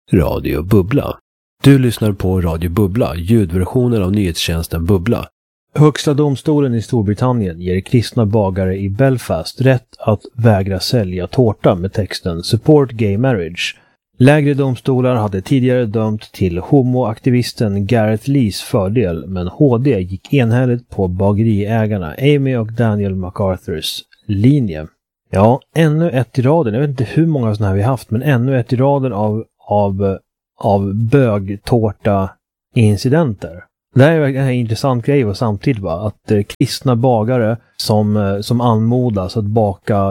Radio Bubbla. Du lyssnar på Radio Bubbla, ljudversionen av nyhetstjänsten Bubbla. Högsta domstolen i Storbritannien ger kristna bagare i Belfast rätt att vägra sälja tårta med texten Support Gay Marriage. Lägre domstolar hade tidigare dömt till homoaktivisten Gareth Lees fördel, men HD gick enhälligt på bageriägarna Amy och Daniel MacArthurs linje. Ja, ännu ett i raden. Jag vet inte hur många sådana här vi haft, men ännu ett i raden av bögtårta-incidenter. Det här är en intressant grej och samtidigt att kristna bagare som anmodas att baka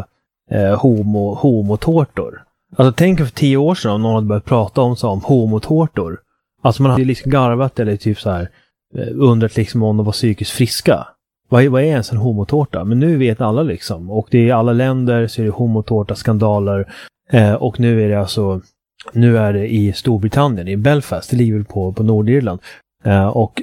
homotårtor. Alltså tänk för 10 år sedan om någon hade börjat prata om homotårtor. Alltså man hade liksom garvat eller typ så här undrat liksom om de var psykiskt friska. Vad är ens en homotårta? Men nu vet alla liksom. Och det är i alla länder så är det homotårta-skandaler. Och nu är det i Storbritannien, i Belfast. Det ligger väl på Nordirland. Och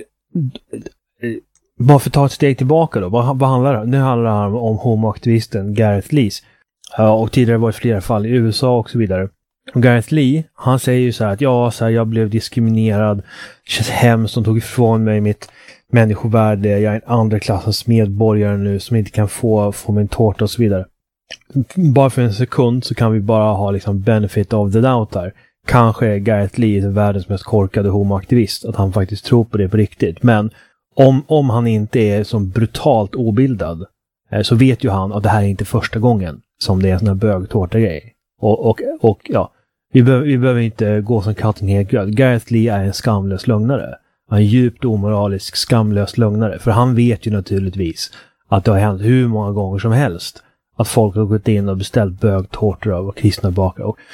bara för att ta ett steg tillbaka då. Vad handlar det? Nu handlar det om homoaktivisten Gareth Lees. Och tidigare var det flera fall i USA och så vidare. Och Gareth Lee, han säger ju så här att jag blev diskriminerad. Det känns hemskt, de tog ifrån mig mitt människovärde. Jag är en andra klassens medborgare nu som inte kan få min tårta och så vidare. Bara för en sekund så kan vi bara ha liksom benefit of the doubt här. Kanske är Gareth Lee världens mest korkade homoaktivist, att han faktiskt tror på det på riktigt. Men om han inte är så brutalt obildad så vet ju han att det här är inte första gången som det är en sån här bögtårta-grej. Och ja, vi behöver inte gå som katten helt gröd. Gareth Lee är en skamlös lögnare. Han är en djupt omoralisk, skamlös lögnare. För han vet ju naturligtvis att det har hänt hur många gånger som helst att folk har gått in och beställt bögtårtor av kristna bakare. Och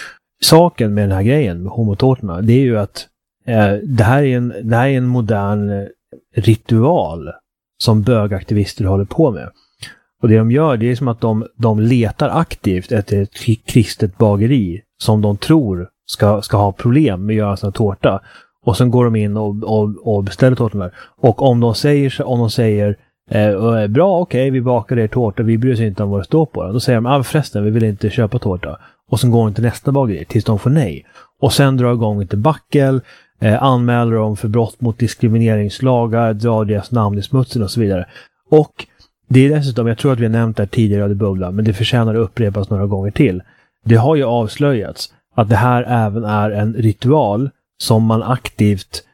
saken med den här grejen med homotårtorna, det är ju att det här är en modern ritual som bögaktivister håller på med. Och det de gör, det är som att de letar aktivt efter ett kristet bageri som de tror ska ha problem med att göra såna tårta. Och sen går de in och beställer tårtorna. Och om de säger bra, okej, vi bakar er tårta, vi bryr oss inte om vad det står på den. Då säger de, förresten, vi vill inte köpa tårta. Och sen går de till nästa bageri tills de får nej. Och sen drar igång ett backel, anmäler dem för brott mot diskrimineringslagar, drar deras namn i smutsen och så vidare. Och det är dessutom, jag tror att vi har nämnt det här tidigare, men det förtjänar att upprepas några gånger till. Det har ju avslöjats att det här även är en ritual som man aktivt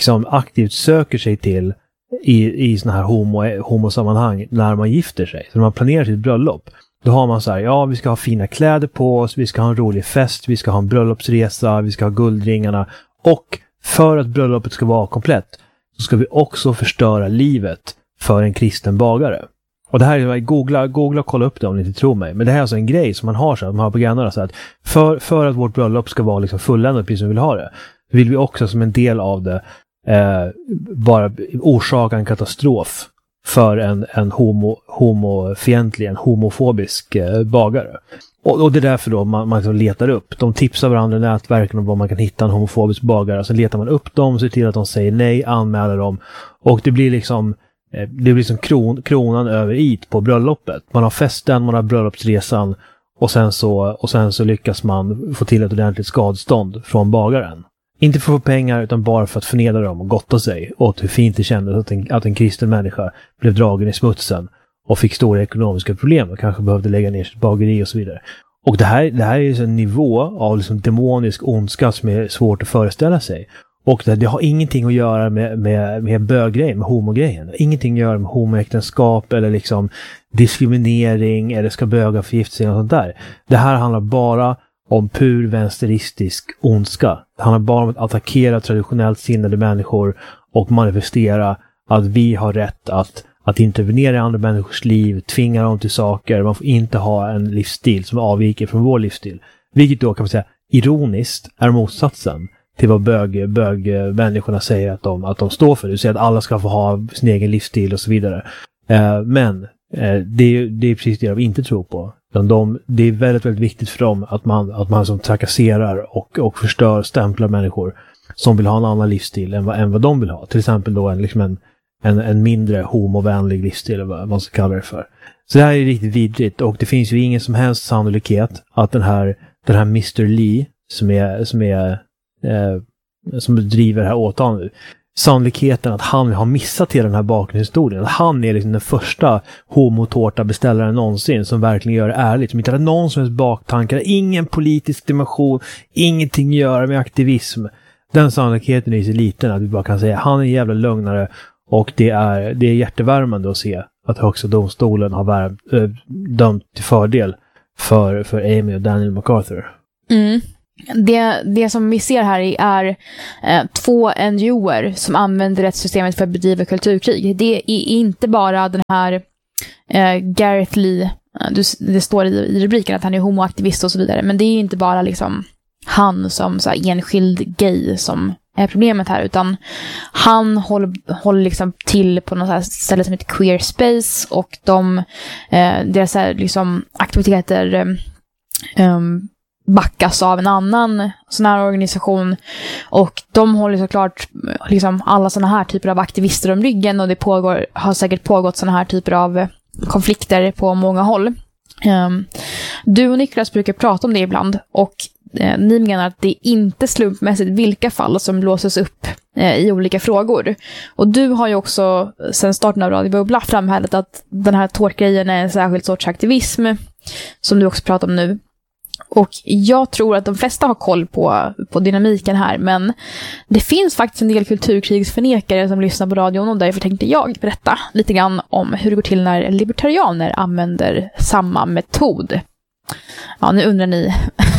söker sig till i såna här homosammanhang när man gifter sig. Så när man planerar sitt bröllop, då har man så här, vi ska ha fina kläder på oss, vi ska ha en rolig fest, vi ska ha en bröllopsresa, vi ska ha guldringarna. Och för att bröllopet ska vara komplett så ska vi också förstöra livet för en kristen bagare. Och det här är, googla och kolla upp det om ni inte tror mig. Men det här är alltså en grej som man har så att man har på grannarna så att för att vårt bröllop ska vara liksom fulländat precis som vi vill ha det, vill vi också som en del av det bara orsaka en katastrof för en homofientlig, en homofobisk bagare. Och det är därför då man liksom letar upp. De tipsar varandra i nätverken om var man kan hitta en homofobisk bagare. Så letar man upp dem, ser till att de säger nej, anmäler dem. Och det blir liksom kronan över it på bröllopet. Man har festen, man har bröllopsresan och sen så lyckas man få till ett ordentligt skadestånd från bagaren. Inte för att få pengar utan bara för att förnedra dem och gotta sig åt hur fint det kändes att en kristen människa blev dragen i smutsen och fick stora ekonomiska problem och kanske behövde lägga ner sitt bageri och så vidare. Och det här är ju en nivå av liksom demonisk ondska som är svårt att föreställa sig. Och det har ingenting att göra med böggrejen, med homogrejen. Ingenting att göra med homoäktenskap eller liksom diskriminering eller ska böga för gift sig och sånt där. Det här handlar bara om pur vänsteristisk ondska. Det handlar bara om att attackera traditionellt sinnade människor och manifestera att vi har rätt att intervenera i andra människors liv, tvinga dem till saker. Man får inte ha en livsstil som avviker från vår livsstil. Vilket då kan man säga ironiskt är motsatsen till vad bögmänniskorna säger att de står för. Det vill säga att alla ska få ha sin egen livsstil och så vidare. Men det är precis det de inte tror på. Det är väldigt, väldigt viktigt för dem att man som trakasserar och förstör, stämplar människor som vill ha en annan livsstil än vad de vill ha. Till exempel då en mindre homovänlig livsstil eller vad man ska kalla det för. Så det här är riktigt vidrigt och det finns ju ingen som helst sannolikhet att den här Mr. Lee som är som driver det här åtalet, sannolikheten att han har missat hela den här bakgrundshistorien. Att han är liksom den första homotårta beställaren någonsin som verkligen gör det ärligt. Som inte har någon som helst baktankar, ingen politisk dimension, ingenting att göra med aktivism. Den sannolikheten är så liten att vi bara kan säga han är en jävla lögnare, och det är hjärtevärmande att se att högsta domstolen har dömt till fördel för Amy och Daniel MacArthur. Mm. Det som vi ser här är 2 NGO:er som använder rättssystemet för att bedriva kulturkrig. Det är inte bara den här Gareth Lee, det står i rubriken att han är homoaktivist och så vidare, men det är inte bara liksom han som så här enskild gay som är problemet här, utan han håller liksom till på något så här ställe som heter Queer Space, och deras här liksom aktiviteter backas av en annan sån här organisation, och de håller såklart liksom alla såna här typer av aktivister om ryggen, och det har säkert pågått såna här typer av konflikter på många håll. Du och Niklas brukar prata om det ibland, och ni menar att det är inte slumpmässigt vilka fall som låses upp i olika frågor. Och du har ju också sen starten av Radio Bubbla framhållit att den här tårtgrejen är en särskild sorts aktivism som du också pratar om nu. Och jag tror att de flesta har koll på dynamiken här, men det finns faktiskt en del kulturkrigsförnekare som lyssnar på radion, och därför tänkte jag berätta lite grann om hur det går till när libertarianer använder samma metod. Ja, nu undrar ni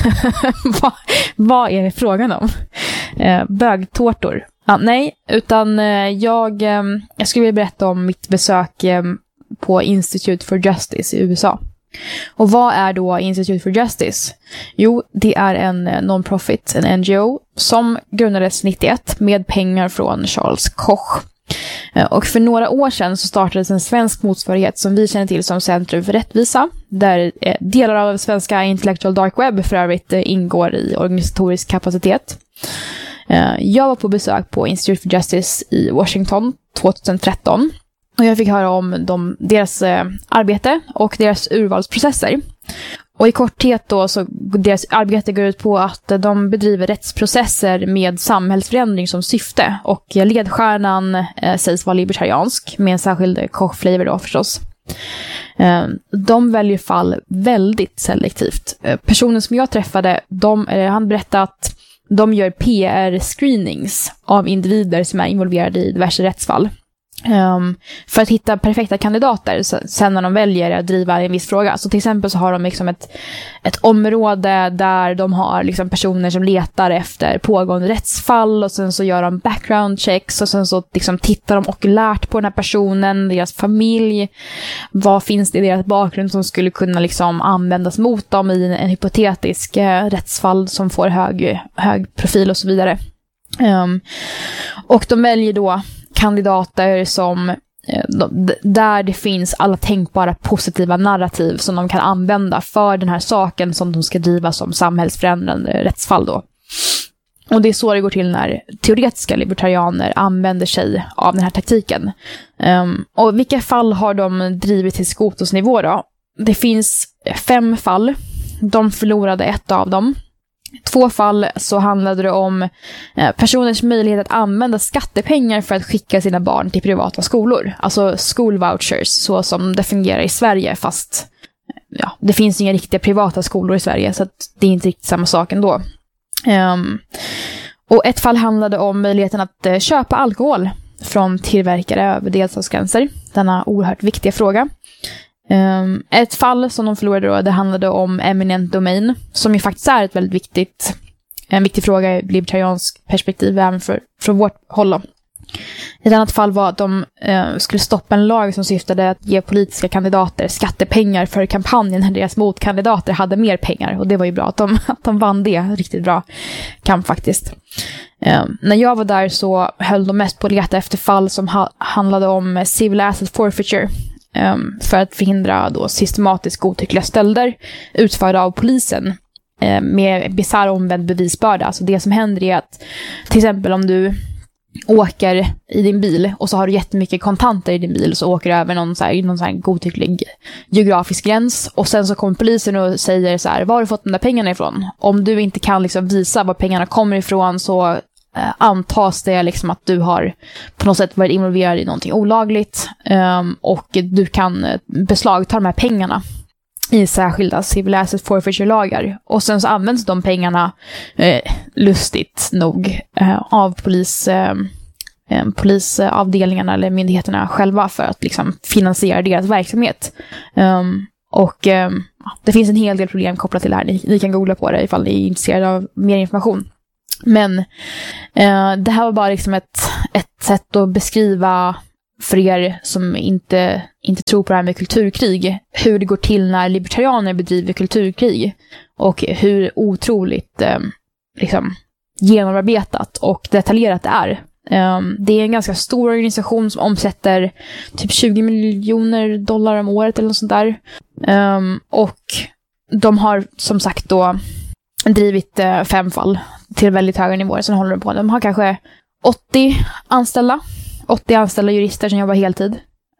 vad är det frågan om? Bögtårtor? Ja, nej, utan jag skulle vilja berätta om mitt besök på Institute for Justice i USA. Och vad är då Institute for Justice? Jo, det är en non-profit, en NGO som grundades 91 med pengar från Charles Koch. Och för några år sedan så startades en svensk motsvarighet som vi känner till som Centrum för rättvisa, där delar av svenska Intellectual Dark Web för övrigt ingår i organisatorisk kapacitet. Jag var på besök på Institute for Justice i Washington 2013. Och jag fick höra om deras arbete och deras urvalsprocesser. Och i korthet då, så deras arbete går ut på att de bedriver rättsprocesser med samhällsförändring som syfte. Och ledstjärnan sägs vara libertariansk, med en särskild Koch-flavor då förstås. De väljer fall väldigt selektivt. Personen som jag träffade, han berättade att de gör PR-screenings av individer som är involverade i diverse rättsfall. För att hitta perfekta kandidater sen när de väljer att driva en viss fråga. Så till exempel så har de liksom ett område där de har liksom personer som letar efter pågående rättsfall, och sen så gör de background checks, och sen så liksom tittar de okulärt på den här personen, deras familj, vad finns det i deras bakgrund som skulle kunna liksom användas mot dem i en hypotetisk rättsfall som får hög profil och så vidare. Och de väljer då kandidater som där det finns alla tänkbara positiva narrativ som de kan använda för den här saken som de ska driva som samhällsförändrande rättsfall då. Och det är så det går till när teoretiska libertarianer använder sig av den här taktiken. Och vilka fall har de drivit till skotosnivå då? Det finns 5 fall. De förlorade 1 av dem. 2 fall så handlade det om personers möjlighet att använda skattepengar för att skicka sina barn till privata skolor. Alltså school vouchers, så som det fungerar i Sverige, fast det finns inga riktiga privata skolor i Sverige, så att det är inte riktigt samma sak ändå. Och ett fall handlade om möjligheten att köpa alkohol från tillverkare över delstatsgränser. Denna oerhört viktiga fråga. Ett fall som de förlorade då, det handlade om eminent domain, som ju faktiskt är ett väldigt en viktig fråga i libertariansk perspektiv även från vårt håll då. Ett annat fall var att de skulle stoppa en lag som syftade att ge politiska kandidater skattepengar för kampanjen när deras motkandidater hade mer pengar, och det var ju bra att de vann det. Riktigt bra kamp faktiskt. När jag var där så höll de mest på att leta efter fall som handlade om civil asset forfeiture, för att förhindra då systematiskt godtyckliga stölder utförda av polisen med bizarr omvänd bevisbörda. Alltså det som händer är att till exempel om du åker i din bil och så har du jättemycket kontanter i din bil och så åker du över någon så här godtycklig geografisk gräns och sen så kommer polisen och säger så här: var har du fått de där pengarna ifrån? Om du inte kan liksom visa var pengarna kommer ifrån så antas det liksom att du har på något sätt varit involverad i någonting olagligt, och du kan beslagta de här pengarna i särskilda civil asset forfeiture-lagar. Och sen så används de pengarna lustigt nog av polisavdelningarna eller myndigheterna själva för att liksom finansiera deras verksamhet. Det finns en hel del problem kopplat till det här. Ni kan googla på det ifall ni är intresserade av mer information. Men det här var bara liksom ett sätt att beskriva för er som inte tror på det här med kulturkrig, hur det går till när libertarianer bedriver kulturkrig och hur otroligt liksom genomarbetat och detaljerat det är. Det är en ganska stor organisation som omsätter typ $20 miljoner om året eller något sånt där. Och de har som sagt då drivit 5 fall till väldigt höga nivåer. Sen håller de på. De har kanske 80 anställda jurister som jobbar heltid.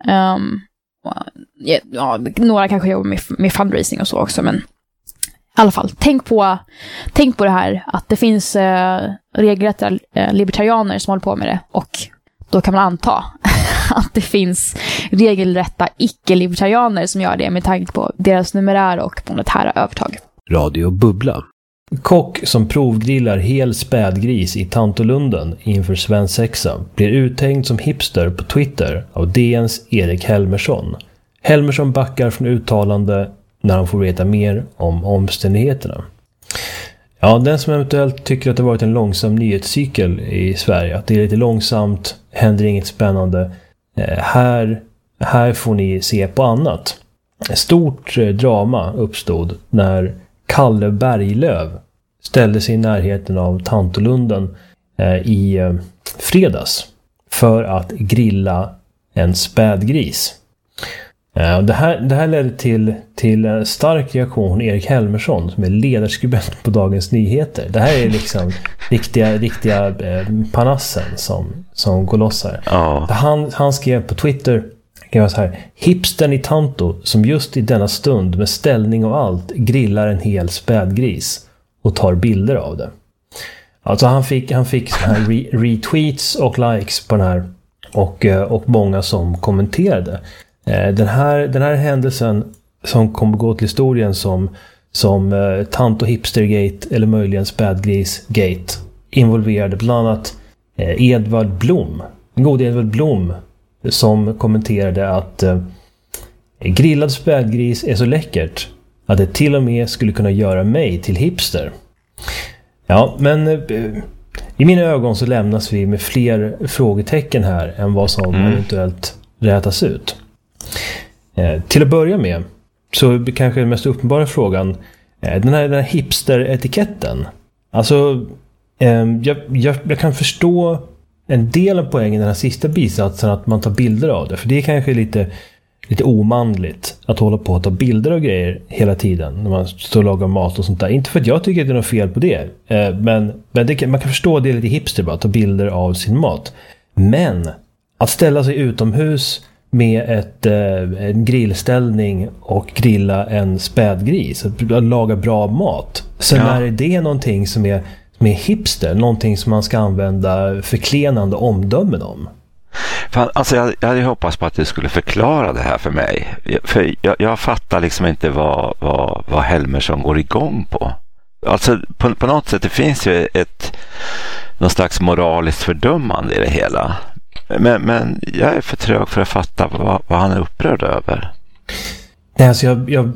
Några kanske jobbar med fundraising och så också, men i alla fall, tänk på det här att det finns regelrätta libertarianer som håller på med det, och då kan man anta att det finns regelrätta icke-libertarianer som gör det med tanke på deras numerär och monetära övertag. Radio Bubbla. Kock som provgrillar hel spädgris i Tantolunden inför svensexa blir uthängd som hipster på Twitter av DNs Erik Helmersson. Helmersson backar från uttalande när han får veta mer om omständigheterna. Ja, den som eventuellt tycker att det varit en långsam nyhetscykel i Sverige, att det är lite långsamt, händer inget spännande, här får ni se på annat. Ett stort drama uppstod när Kalle Berglöf ställde sig i närheten av Tantolunden i fredags för att grilla en spädgris. Det här ledde till en stark reaktion från Erik Helmersson som är ledarskribent på Dagens Nyheter. Det här är liksom riktiga panassen som går loss här. Oh. Han skrev på Twitter så här: hipstern i Tanto som just i denna stund med ställning och allt grillar en hel spädgris och tar bilder av det. Alltså han fick så här retweets och likes på den här och många som kommenterade. Den här händelsen som kommer gå till historien som Tanto Hipstergate eller möjligen Spädgrisgate involverade bland annat Edvard Blom. En god Edvard Blom som kommenterade att grillad spädgris är så läckert att det till och med skulle kunna göra mig till hipster. Ja, men i mina ögon så lämnas vi med fler frågetecken här än vad som eventuellt rätas ut. Till att börja med så kanske den mest uppenbara frågan, den här hipster-etiketten. Alltså, jag kan förstå en del av poängen i den här sista bisatsen att man tar bilder av det. För det är kanske lite omanligt att hålla på att ta bilder av grejer hela tiden när man står och lagar mat och sånt där. Inte för att jag tycker att det är något fel på det. Men man kan förstå det lite hipster bara, att ta bilder av sin mat. Men att ställa sig utomhus med en grillställning och grilla en spädgris, att laga bra mat. Sen är det någonting som är hipster, någonting som man ska använda förklenande omdömen om. Alltså jag hade hoppats på att du skulle förklara det här för mig. För jag fattar liksom inte vad Helmersson går igång på. Alltså på något sätt, det finns ju någon slags moraliskt fördömande i det hela. Men jag är för trög för att fatta vad han är upprörd över. Nej, alltså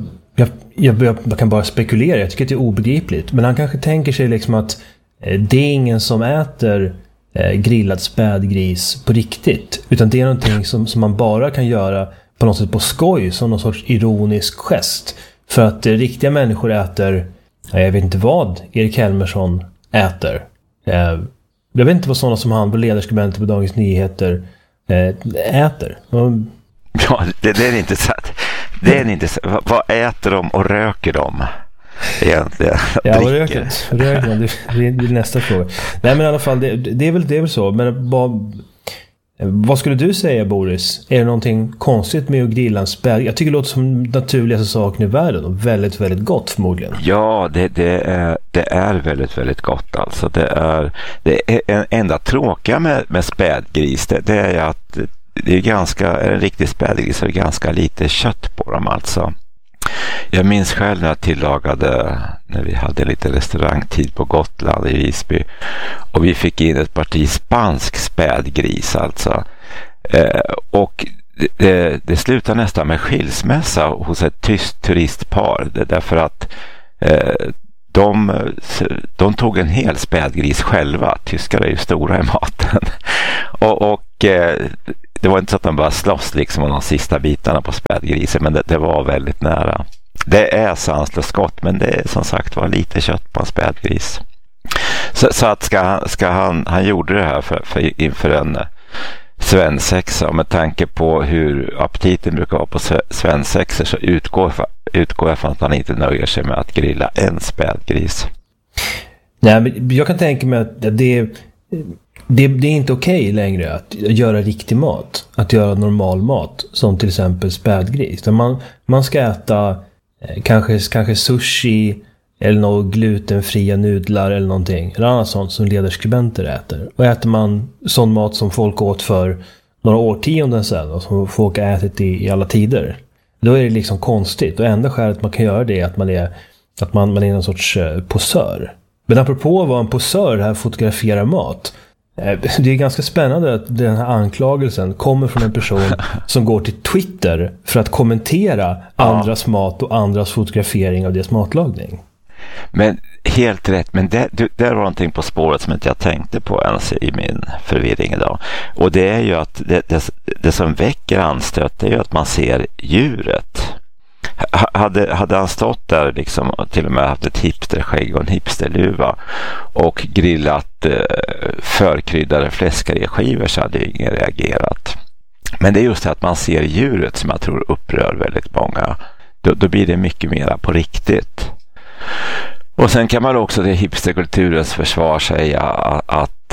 jag kan bara spekulera. Jag tycker att det är obegripligt. Men han kanske tänker sig liksom att det är ingen som äter grillad spädgris på riktigt. Utan det är någonting som man bara kan göra på något sätt på skoj, som någon sorts ironisk gest. För att riktiga människor äter, jag vet inte vad Erik Helmersson äter. Jag vet inte vad sådana som han på ledarskribenter på Dagens Nyheter äter. Ja, det är inte sant. Det är inte så. Vad äter de och röker de? egentligen. Ja, och röket. Det är nästa fråga. Nej, men i alla fall, det är väl så. Men vad skulle du säga, Boris? Är det någonting konstigt med att grilla en spädgris? Jag tycker det låter som naturligaste saken i världen och väldigt, väldigt gott förmodligen. Ja, det är väldigt, väldigt gott alltså. Det är en enda tråkiga med spädgris. Det är att det är en riktig spädgris så är det ganska lite kött på dem alltså. Jag minns själv när jag tillagade, när vi hade lite restaurangtid på Gotland i Visby och vi fick in ett parti spansk spädgris alltså. Och det slutade nästan med skilsmässa hos ett tyst turistpar därför att de tog en hel spädgris själva. Tyskar är ju stora i maten. Och det var inte så att de bara slåss liksom om de sista bitarna på spädgrisen, men det var väldigt nära. Det är sanslöst gott, men det är som sagt var lite kött på en spädgris. Så att han gjorde det här inför en svensexa, och med tanke på hur aptiten brukar vara på svensexor så utgår jag från att han inte nöjer sig med att grilla en spädgris. Nej, men jag kan tänka mig att det är inte okej längre att göra riktig mat. Att göra normal mat, som till exempel spädgris. Man ska äta kanske sushi eller några glutenfria nudlar eller någonting. Eller annat sånt som ledarskribenter äter. Och äter man sån mat som folk åt för några årtionden sedan och som folk har ätit i alla tider, då är det liksom konstigt. Och enda skälet man kan göra det är att man är någon sorts posör. Men apropå vad en posör här fotograferar mat, det är ganska spännande att den här anklagelsen kommer från en person som går till Twitter för att kommentera andras mat och andras fotografering av deras matlagning. Men helt rätt, men det var någonting på spåret som inte jag tänkte på ens i min förvirring idag. Och det är ju att det som väcker anstöt är ju att man ser djuret. Hade han stått där liksom, och till och med haft ett hipsterskägg och en hipsterluva och grillat förkryddade fläskkarréskivor, så hade ingen reagerat. Men det är just det att man ser djuret som jag tror upprör väldigt många. Då blir det mycket mer på riktigt. Och sen kan man också till hipsterkulturens försvar säga att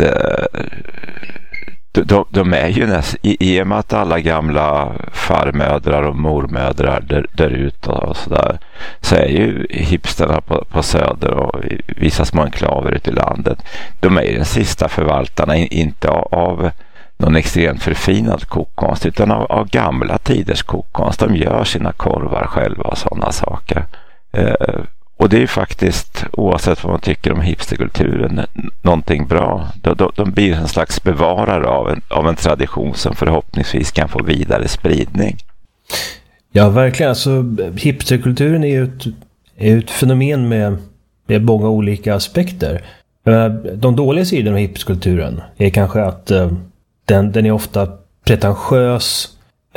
de är ju i och med att alla gamla farmödrar och mormödrar där ute och sådär, så är ju hipsterna på söder och vissa små enklaver ute i landet, de är ju den sista förvaltarna, inte av någon extremt förfinad kokkonst utan av gamla tiders kokkonst. De gör sina korvar själva och sådana saker. Och det är ju faktiskt, oavsett vad man tycker om hipsterkulturen, någonting bra. De blir en slags bevarare av en tradition som förhoppningsvis kan få vidare spridning. Ja, verkligen. Alltså, hipsterkulturen är ju ett fenomen med många olika aspekter. De dåliga sidorna av hipsterkulturen är kanske att den är ofta pretentiös,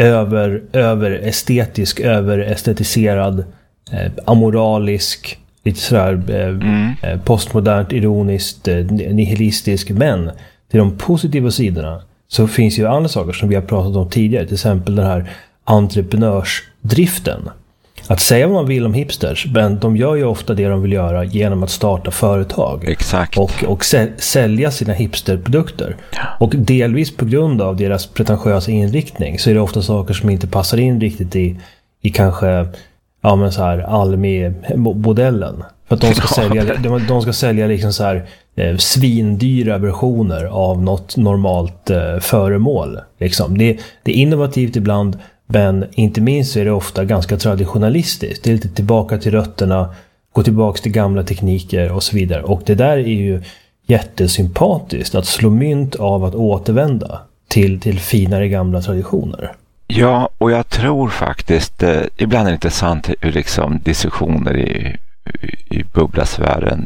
överestetisk, överestetiserad, amoralisk, lite sådär postmodernt, ironiskt, nihilistisk. Men till de positiva sidorna så finns ju andra saker som vi har pratat om tidigare, till exempel den här entreprenörsdriften. Att säga vad man vill om hipsters, men de gör ju ofta det de vill göra genom att starta företag. Exakt. Och sälja sina hipsterprodukter. Och delvis på grund av deras pretentiösa inriktning så är det ofta saker som inte passar in riktigt i kanske så här Almi-modellen. För att de ska sälja liksom så här svindyra versioner av något normalt föremål. Liksom. Det är innovativt ibland, men inte minst är det ofta ganska traditionalistiskt. Det är lite tillbaka till rötterna, gå tillbaka till gamla tekniker och så vidare. Och det där är ju jättesympatiskt, att slå mynt av att återvända till finare gamla traditioner. Ja, och jag tror faktiskt, ibland är det intressant hur liksom diskussioner i bubblasfären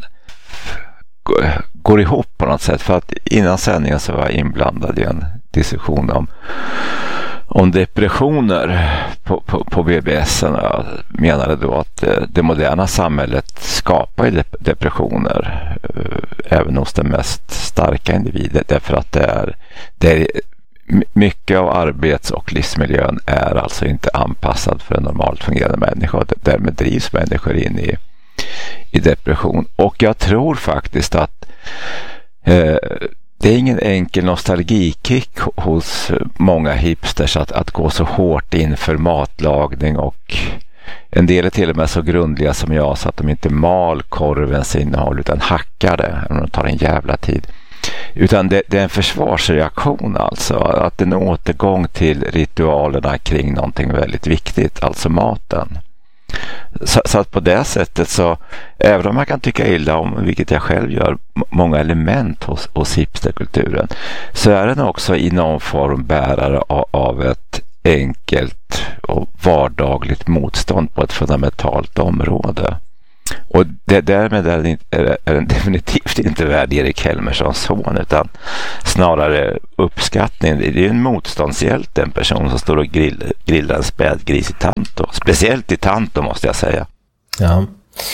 går ihop på något sätt. För att innan sändningen så var jag inblandad i en diskussion om depressioner på BBS. Jag menade då att det moderna samhället skapar depressioner även hos den mest starka individen, därför att det är mycket av arbets- och livsmiljön är alltså inte anpassad för en normalt fungerande människa. Därmed drivs människor in i depression. Och jag tror faktiskt att det är ingen enkel nostalgikick hos många hipsters att gå så hårt inför matlagning, och en del är till och med så grundliga som jag så att de inte mal korvens innehåll utan hackar det, och det tar en jävla tid. Utan det är en försvarsreaktion, alltså att en återgång till ritualerna kring någonting väldigt viktigt, alltså maten. Så att på det sättet, så även om man kan tycka illa om, vilket jag själv gör, många element hos hipsterkulturen, så är den också i någon form bärare av ett enkelt och vardagligt motstånd på ett fundamentalt område. Och därmed är den definitivt inte värd Erik Helmerssons son, utan snarare uppskattning. Det är ju en motståndshjälte, en person som står och grillar en spädgris i Tanto. Speciellt i Tanto, måste jag säga. Ja.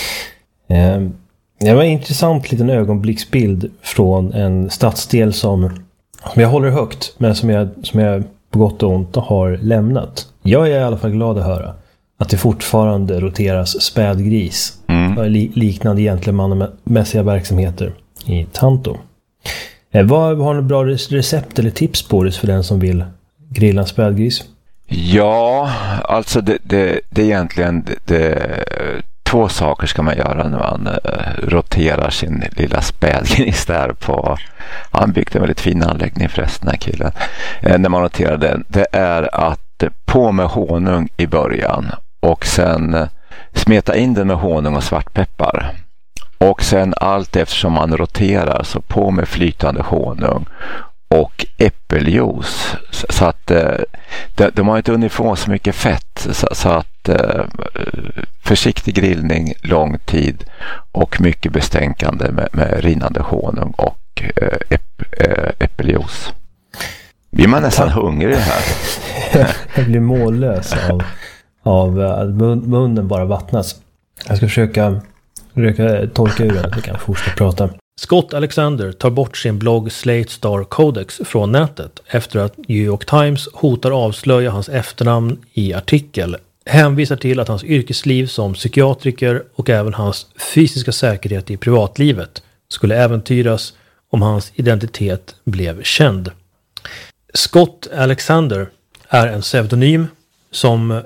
Det var en intressant liten ögonblicksbild från en stadsdel som jag håller högt, men som jag på gott och ont har lämnat. Jag är i alla fall glad att höra att det fortfarande roteras spädgris och liknande gentlemannamässiga verksamheter i Tanto. Har du bra recept eller tips på det för den som vill grilla spädgris? Ja, alltså det är egentligen två saker ska man göra när man roterar sin lilla spädgris där på. Han byggde en väldigt fin anläggning förresten, den här killen. När man roterar den, det är att på med honung i början och sen smeta in den med honung och svartpeppar. Och sen allt eftersom man roterar så på med flytande honung och äppeljuice, så att de har inte hunnit få så mycket fett, så att försiktig grillning, lång tid och mycket bestänkande med rinnande honung och äppeljuice. Blir man nästan hungrig här? Jag blir mållös av att munnen bara vattnas. Jag ska försöka torka ur den att vi kan fortsätta prata. Scott Alexander tar bort sin blogg Slate Star Codex från nätet efter att New York Times hotar avslöja hans efternamn i artikel. Hänvisar till att hans yrkesliv som psykiatriker och även hans fysiska säkerhet i privatlivet skulle äventyras om hans identitet blev känd. Scott Alexander är en pseudonym som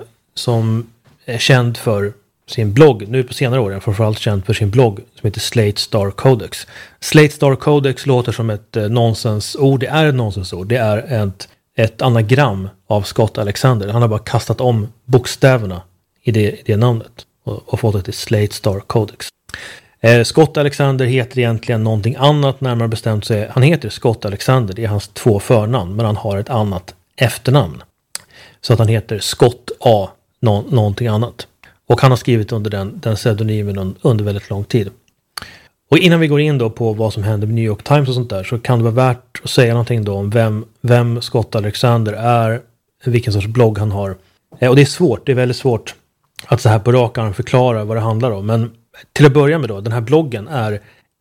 är känd för sin blogg, nu på senare år, framförallt känd för sin blogg som heter Slate Star Codex. Slate Star Codex låter som ett nonsensord. Det är ett nonsensord. Det är ett anagram av Scott Alexander. Han har bara kastat om bokstäverna i det namnet och fått det till Slate Star Codex. Scott Alexander heter egentligen någonting annat, närmare bestämt sig. Han heter Scott Alexander, det är hans 2 förnamn, men han har ett annat efternamn. Så att han heter Scott A. någonting annat. Och han har skrivit under den pseudonymen under väldigt lång tid. Och innan vi går in då på vad som händer med New York Times och sånt där, så kan det vara värt att säga någonting då om vem Scott Alexander är, vilken sorts blogg han har. Och det är väldigt svårt att så här på rak arm förklara vad det handlar om. Men till att börja med då, den här bloggen är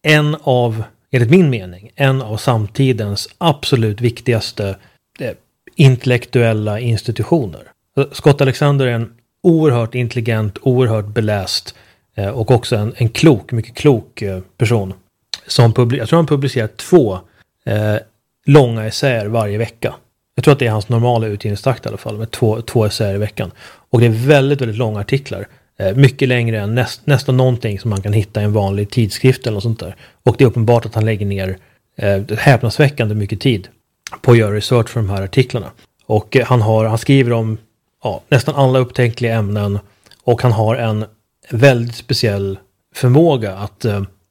enligt min mening, en av samtidens absolut viktigaste intellektuella institutioner. Scott Alexander är en oerhört intelligent, oerhört beläst och också en mycket klok person. Jag tror han publicerar 2 långa essäer varje vecka. Jag tror att det är hans normala utgivningstakt i alla fall, med 2 essäer i veckan. Och det är väldigt, väldigt långa artiklar. Mycket längre än nästan någonting som man kan hitta i en vanlig tidskrift eller något sånt där. Och det är uppenbart att han lägger ner häpnadsväckande mycket tid på att göra research för de här artiklarna. Och han skriver om nästan alla upptänkliga ämnen, och han har en väldigt speciell förmåga att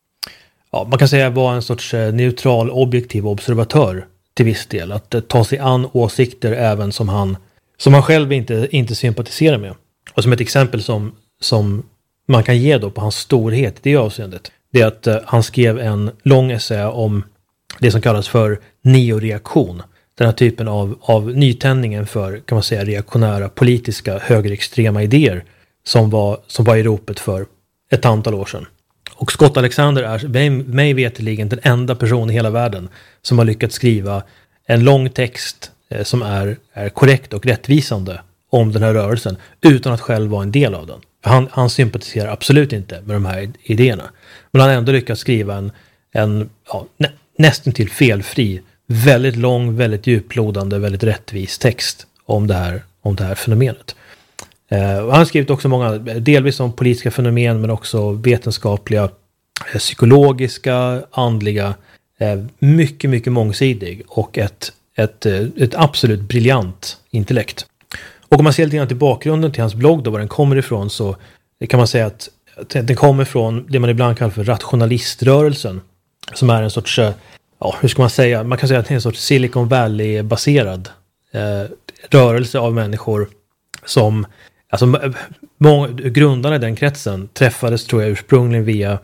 man kan säga vara en sorts neutral, objektiv observatör till viss del. Att ta sig an åsikter även som han själv inte sympatiserar med. Och som ett exempel som man kan ge då på hans storhet i det avseendet, det är att han skrev en lång essä om det som kallas för neoreaktion. Den här typen av nytändningen för, kan man säga, reaktionära politiska högerextrema idéer som var i ropet för ett antal år sedan. Och Scott Alexander är mig veterligen den enda person i hela världen som har lyckats skriva en lång text som är korrekt och rättvisande om den här rörelsen utan att själv vara en del av den. För han sympatiserar absolut inte med de här idéerna. Men han har ändå lyckats skriva en nästan till felfri, väldigt lång, väldigt djuplodande, väldigt rättvis text om det här fenomenet. Han har skrivit också många, delvis om politiska fenomen, men också vetenskapliga, psykologiska, andliga, mycket, mycket mångsidig och ett absolut briljant intellekt. Och om man ser lite grann till bakgrunden till hans blogg, då var den kommer ifrån, så kan man säga att den kommer från det man ibland kallar för rationaliströrelsen, som är en sorts, hur ska man säga, man kan säga att det är en sorts Silicon Valley-baserad rörelse av människor som, alltså grundarna i den kretsen träffades, tror jag, ursprungligen via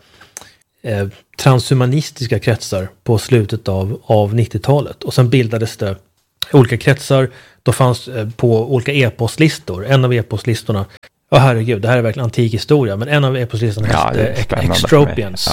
transhumanistiska kretsar på slutet av 90-talet. Och sen bildades det olika kretsar. Då fanns på olika e-postlistor. En av e-postlistorna, herregud, det här är verkligen antik historia, men en av e-postlistorna hette Extropians.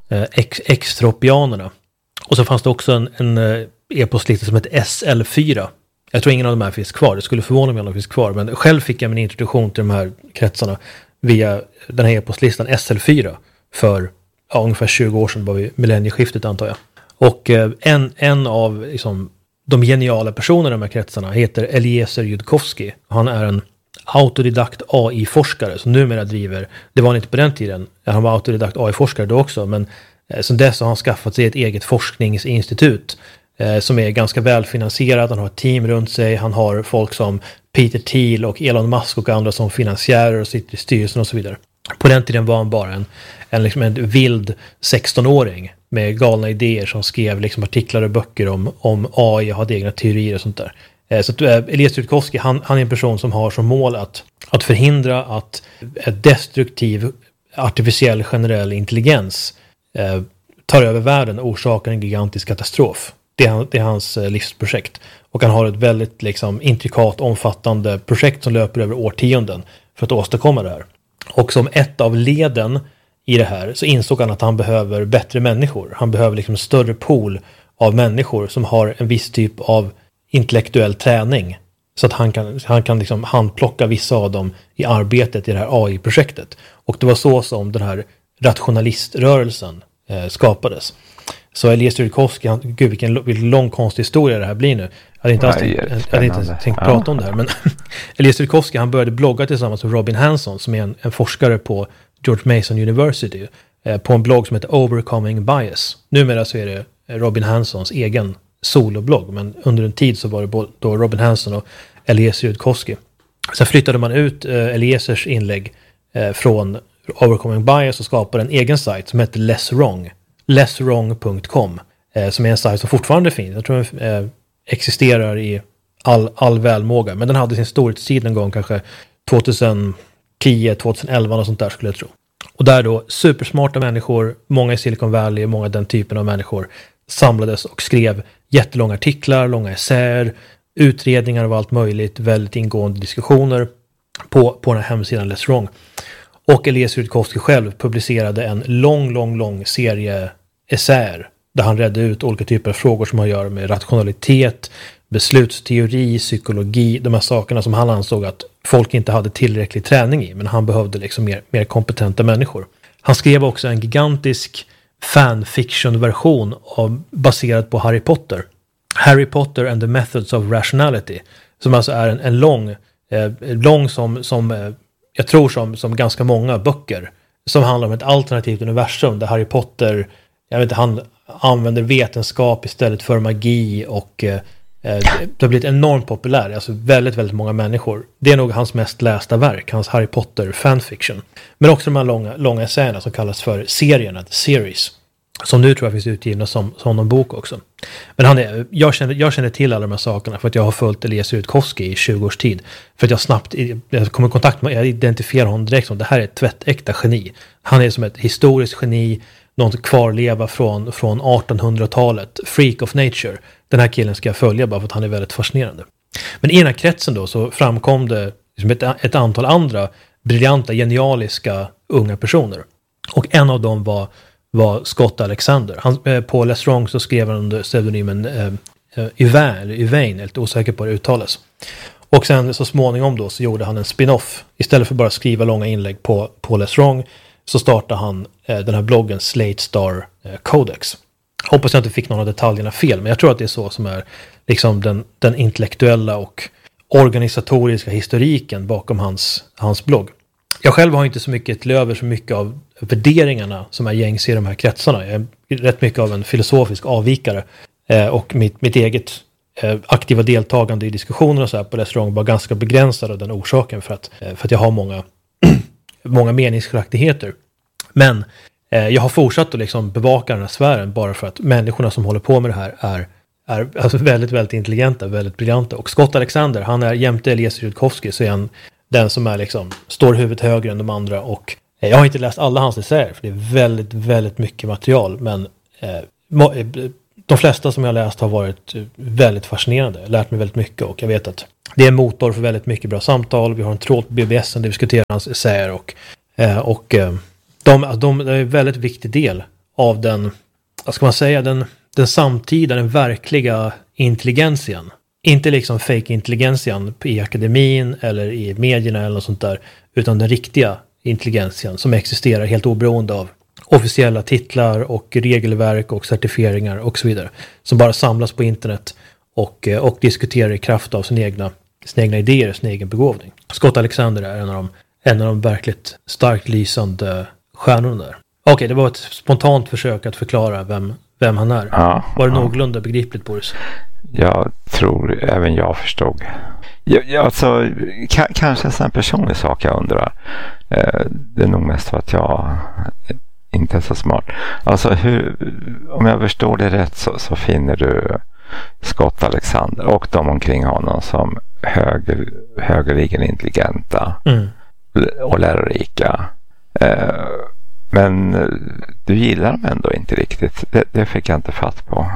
Extropianerna. Och så fanns det också en e-postlista som hette SL4. Jag tror ingen av de här finns kvar. Det skulle förvåna mig om de finns kvar. Men själv fick jag min introduktion till de här kretsarna via den här e-postlistan SL4 för ungefär 20 år sedan, var vid millennieskiftet, antar jag. Och en av liksom, de geniala personerna i de här kretsarna heter Eliezer Yudkowsky. Han är en autodidakt AI-forskare som numera driver, det var han inte på den tiden, han var autodidakt AI-forskare då också, men sen dess har han skaffat sig ett eget forskningsinstitut som är ganska välfinansierat. Han har ett team runt sig, han har folk som Peter Thiel och Elon Musk och andra som finansiärer och sitter i styrelsen och så vidare. På den tiden var han bara en vild 16-åring med galna idéer som skrev liksom artiklar och böcker om AI och hade egna teorier och sånt där. Så Eliezer Yudkowsky, han är en person som har som mål att förhindra att destruktiv artificiell generell intelligens tar över världen och orsakar en gigantisk katastrof. Det är hans livsprojekt. Och han har ett väldigt liksom, intrikat, omfattande projekt som löper över årtionden för att åstadkomma det här. Och som ett av leden i det här så insåg han att han behöver bättre människor. Han behöver liksom en större pool av människor som har en viss typ av intellektuell träning. Så att han kan liksom handplocka vissa av dem i arbetet i det här AI-projektet. Och det var så som den här rationaliströrelsen skapades. Så Eliezer Yudkowsky, gud vilken lång konstig historia det här blir nu. Jag hade inte tänkt prata om det här. Men Eliezer Yudkowsky, han började blogga tillsammans med Robin Hanson som är en forskare på George Mason University på en blogg som heter Overcoming Bias. Numera så är det Robin Hansons egen soloblogg, men under en tid så var det då Robin Hanson och Eliezer Yudkowsky. Sen flyttade man ut Eliezers inlägg från Overcoming Bias och skapade en egen sajt som heter lesswrong.com som är en sajt som fortfarande finns. Jag tror den existerar i all välmåga, men den hade sin storhetstid en gång kanske 2010, 2011 och sånt där skulle jag tro. Och där då supersmarta människor, många i Silicon Valley, många den typen av människor samlades och skrev jättelånga artiklar, långa essäer, utredningar av allt möjligt, väldigt ingående diskussioner på den här hemsidan Less Wrong. Och Eliezer Yudkowsky själv publicerade en lång serie essäer där han redde ut olika typer av frågor som har att göra med rationalitet, beslutsteori, psykologi, de här sakerna som han ansåg att folk inte hade tillräcklig träning i, men han behövde liksom mer kompetenta människor. Han skrev också en gigantisk fanfiction-version baserad på Harry Potter. Harry Potter and the Methods of Rationality, som alltså är en lång som jag tror som ganska många böcker som handlar om ett alternativt universum där Harry Potter, han använder vetenskap istället för magi och det har blivit enormt populär, alltså väldigt, väldigt många människor. Det är nog hans mest lästa verk, hans Harry Potter fanfiction. Men också de här långa essäerna som kallas för serierna, the series, som nu tror jag finns utgivna som någon bok också. Men jag känner till alla de här sakerna för att jag har följt Eliezer Yudkowsky i 20 års tid. För att jag kom i kontakt med, jag identifierar honom direkt som det här är ett tvättäkta geni. Han är som ett historiskt geni, någon kvarleva från 1800-talet, freak of nature. Den här killen ska jag följa bara för att han är väldigt fascinerande. Men i den här kretsen då så framkom det liksom ett antal andra briljanta, genialiska unga personer. Och en av dem var Scott Alexander. På Less Wrong så skrev han under pseudonymen Yvain, jag är lite osäker på hur det uttalas. Och sen så småningom då så gjorde han en spin-off. Istället för bara skriva långa inlägg på Less Wrong så startade han den här bloggen Slate Star Codex. Hoppas jag inte fick någon av detaljerna fel, men jag tror att det är så som är liksom den intellektuella och organisatoriska historiken bakom hans blogg. Jag själv har inte så mycket till över så mycket av värderingarna som är gängs i de här kretsarna. Jag är rätt mycket av en filosofisk avvikare och mitt eget aktiva deltagande i diskussioner och så här på Less Wrong var ganska begränsad av den orsaken för att jag har många meningsskiljaktigheter. Men jag har fortsatt att liksom bevaka den här sfären bara för att människorna som håller på med det här är alltså väldigt, väldigt intelligenta, väldigt briljanta. Och Scott Alexander, han är jämte Eliezer Yudkowsky, så är han den som är liksom, står huvudet högre än de andra. Och jag har inte läst alla hans essäer, för det är väldigt, väldigt mycket material. Men de flesta som jag har läst har varit väldigt fascinerande. Lärt mig väldigt mycket och jag vet att det är en motor för väldigt mycket bra samtal. Vi har en tråd på BBS där vi diskuterar hans essäer och de är en väldigt viktig del av den, vad ska man säga, den samtida, den verkliga intelligentian. Inte liksom fake-intelligentian i akademin eller i medierna eller något sånt där, utan den riktiga intelligentian som existerar helt oberoende av officiella titlar och regelverk och certifieringar och så vidare. Som bara samlas på internet och diskuterar i kraft av sina egna idéer, sin egen begåvning. Scott Alexander är en av de verkligt starkt lysande stjärnorna där. Okej, det var ett spontant försök att förklara vem han är. Ja, var det någorlunda begripligt, Boris? Jag tror även jag förstod. Alltså, kanske en sån personlig sak jag undrar. Det är nog mest för att jag inte är så smart. Alltså, om jag förstår det rätt så finner du Scott Alexander och de omkring honom som högerligen intelligenta och lärorika. Men du gillar dem ändå inte riktigt. Det fick jag inte fatt på.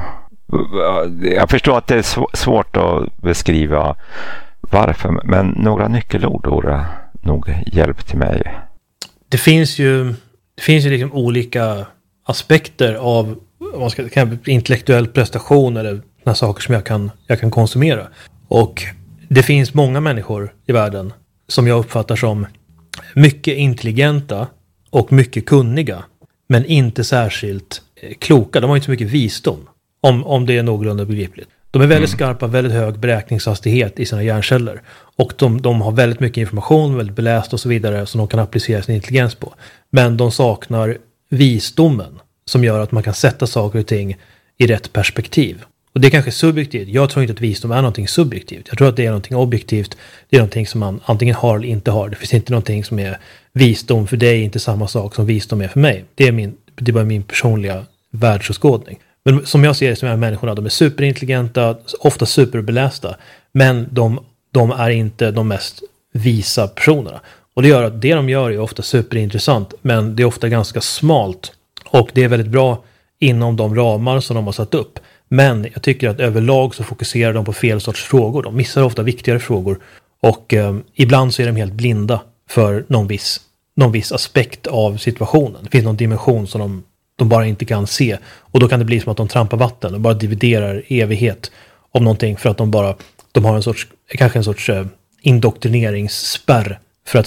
Jag förstår att det är svårt att beskriva varför, men några nyckelord vore nog hjälp till mig. Det finns ju liksom olika aspekter av intellektuell prestation eller såna saker som jag kan konsumera. Och det finns många människor i världen som jag uppfattar som mycket intelligenta och mycket kunniga, men inte särskilt kloka. De har inte så mycket visdom, om det är någorlunda begripligt. De är väldigt skarpa, väldigt hög beräkningshastighet i sina hjärnceller. Och de har väldigt mycket information, väldigt beläst och så vidare, som de kan applicera sin intelligens på. Men de saknar visdomen som gör att man kan sätta saker och ting i rätt perspektiv. Och det är kanske subjektivt. Jag tror inte att visdom är någonting subjektivt. Jag tror att det är någonting objektivt. Det är någonting som man antingen har eller inte har. Det finns inte någonting som är visdom för dig, inte samma sak som visdom är för mig. Det är bara min personliga världsåskådning. Men som jag ser det, som är människorna, de är superintelligenta, ofta superbelästa. Men de är inte de mest visa personerna. Och det gör att det de gör är ofta superintressant, men det är ofta ganska smalt. Och det är väldigt bra inom de ramar som de har satt upp. Men jag tycker att överlag så fokuserar de på fel sorts frågor. De missar ofta viktigare frågor. Och ibland så är de helt blinda för någon viss aspekt av situationen. Det finns någon dimension som de bara inte kan se. Och då kan det bli som att de trampar vatten och bara dividerar evighet om någonting. För att de har en sorts indoktrineringsspärr för att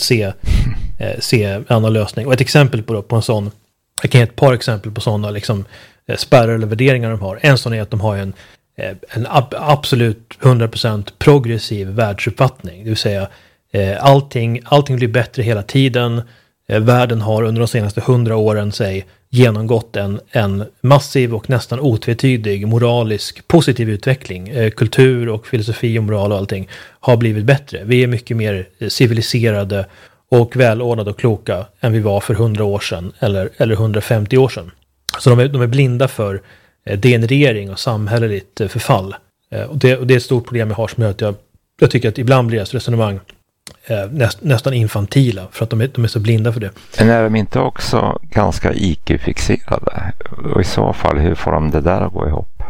se en annan lösning. Och ett exempel på en sån, jag kan ge ett par exempel på sådana liksom spärrar eller värderingar de har. En sån är att de har en absolut 100% progressiv världsuppfattning. Det vill säga allting blir bättre hela tiden. Världen har under de senaste 100 åren genomgått en massiv och nästan otvetydig moralisk positiv utveckling. Kultur och filosofi och moral och allting har blivit bättre. Vi är mycket mer civiliserade och välordnade och kloka än vi var för 100 år sedan eller 150 år sedan. Så de är blinda för degenerering och samhälleligt förfall. Och det är ett stort problem jag har, som gör att jag tycker att ibland blir deras resonemang nästan infantila för att de är så blinda för det. Men är de inte också ganska IQ-fixerade? Och i så fall, hur får de det där att gå ihop?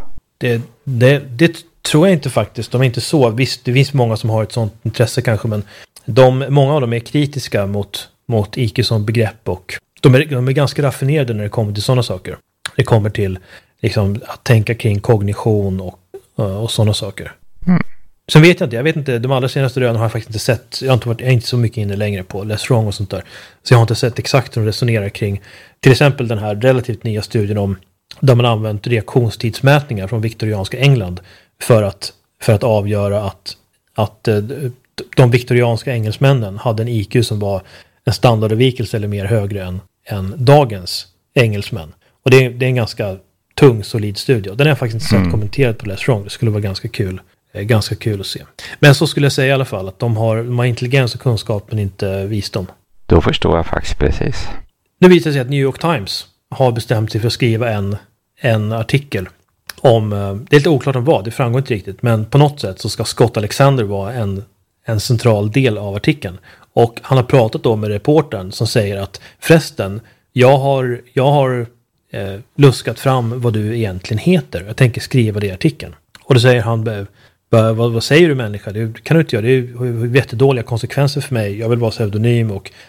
Det tror jag inte faktiskt. De är inte så. Visst, det finns många som har ett sånt intresse kanske, men många av dem är kritiska mot IQ som begrepp, och de är ganska raffinerade när det kommer till sådana saker. Det kommer till liksom, att tänka kring kognition och sådana saker. Sen vet jag inte, de allra senaste rönen har jag faktiskt inte sett. Jag är inte så mycket inne längre på Less Wrong och sånt där. Så jag har inte sett exakt hur de resonerar kring till exempel den här relativt nya studien om där man använt reaktionstidsmätningar från viktorianska England för att avgöra att de viktorianska engelsmännen hade en IQ som var en standardavvikelse eller mer högre än dagens engelsmän. Och det är en ganska tung, solid studie. Den har jag faktiskt inte sett kommenterat på Less Wrong. Det skulle vara ganska kul att se. Men så skulle jag säga i alla fall att de har intelligens och kunskap men inte visdom. Då förstår jag faktiskt precis. Nu visar det sig att New York Times har bestämt sig för att skriva en artikel om, det är lite oklart om vad, det framgår inte riktigt, men på något sätt så ska Scott Alexander vara en central del av artikeln. Och han har pratat då med reportern som säger att förresten, jag har luskat fram vad du egentligen heter. Jag tänker skriva det i artikeln. Och då säger han, vad säger du människa? Det kan du inte göra. Det är jättedåliga konsekvenser för mig. Jag vill vara pseudonym och